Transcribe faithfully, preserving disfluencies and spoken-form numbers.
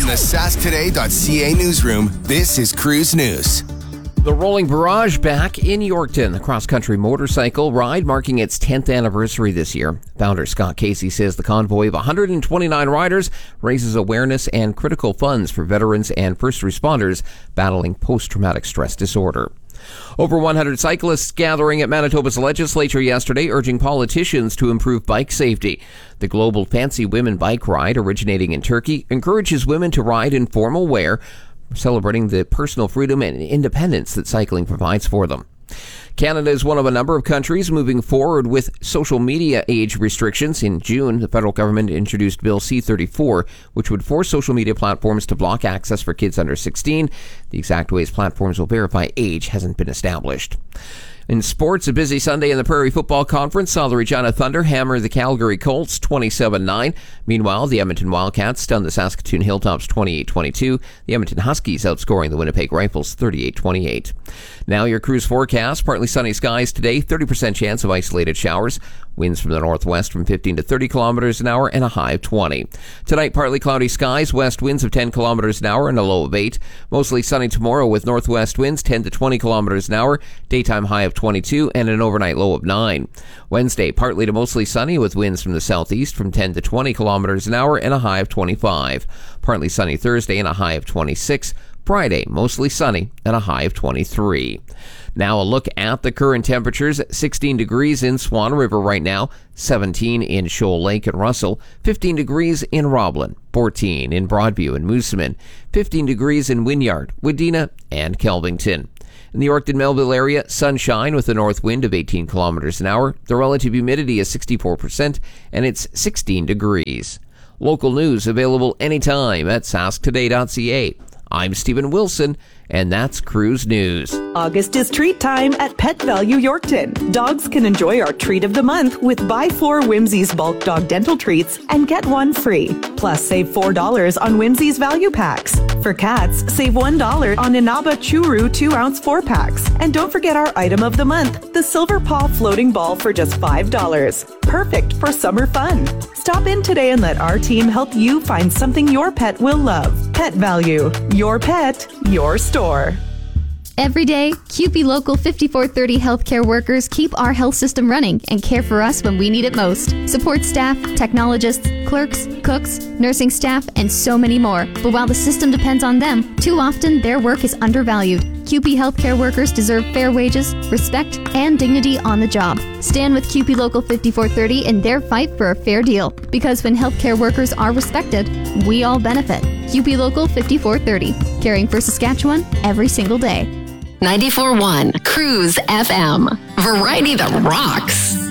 From the sask today dot c a newsroom, this is Cruise News. The Rolling Barrage back in Yorkton. The cross-country motorcycle ride marking its tenth anniversary this year. Founder Scott Casey says the convoy of one hundred twenty-nine riders raises awareness and critical funds for veterans and first responders battling post-traumatic stress disorder. Over one hundred cyclists gathering at Manitoba's legislature yesterday urging politicians to improve bike safety. The global Fancy Women bike ride, originating in Turkey, encourages women to ride in formal wear, celebrating the personal freedom and independence that cycling provides for them. Canada is one of a number of countries moving forward with social media age restrictions. In June, the federal government introduced Bill C thirty-four, which would force social media platforms to block access for kids under sixteen. The exact ways platforms will verify age hasn't been established. In sports, a busy Sunday in the Prairie Football Conference saw the Regina Thunder hammer the Calgary Colts twenty-seven nine. Meanwhile, the Edmonton Wildcats stunned the Saskatoon Hilltops twenty-eight twenty-two. The Edmonton Huskies outscoring the Winnipeg Rifles thirty-eight twenty-eight. Now your cruise forecast. Partly sunny skies today, thirty percent chance of isolated showers. Winds from the northwest from fifteen to thirty kilometers an hour and a high of twenty. Tonight, partly cloudy skies, west winds of ten kilometers an hour and a low of eight. Mostly sunny tomorrow with northwest winds ten to twenty kilometers an hour, daytime high of twenty-two and an overnight low of nine. Wednesday, partly to mostly sunny with winds from the southeast from ten to twenty kilometers an hour and a high of twenty-five. Partly sunny Thursday and a high of twenty-six. Friday, mostly sunny and a high of twenty-three. Now a look at the current temperatures. sixteen degrees in Swan River right now, seventeen in Shoal Lake and Russell, fifteen degrees in Roblin, fourteen in Broadview and Moosomin, fifteen degrees in Wynyard, Wadena, and Kelvington. In the Yorkton-Melville area, sunshine with a north wind of eighteen kilometers an hour. The relative humidity is sixty-four percent, and it's sixteen degrees. Local news available anytime at sask today dot c a. I'm Stephen Wilson, and that's Cruise News. August is treat time at Pet Value Yorkton. Dogs can enjoy our treat of the month with buy four Whimsy's bulk dog dental treats and get one free. Plus, save four dollars on Whimsy's value packs. For cats, save one dollar on Inaba Churu two ounce four packs. And don't forget our item of the month, the Silver Paw floating ball for just five dollars. Perfect for summer fun. Stop in today and let our team help you find something your pet will love. Pet Value. Your pet, your store. Every day, C U P E Local fifty-four thirty healthcare workers keep our health system running and care for us when we need it most. Support staff, technologists, clerks, cooks, nursing staff, and so many more. But while the system depends on them, too often their work is undervalued. C U P E healthcare workers deserve fair wages, respect, and dignity on the job. Stand with C U P E Local fifty-four thirty in their fight for a fair deal. Because when healthcare workers are respected, we all benefit. C U P E Local fifty-four thirty, caring for Saskatchewan every single day. ninety-four point one Cruise F M. Variety that rocks.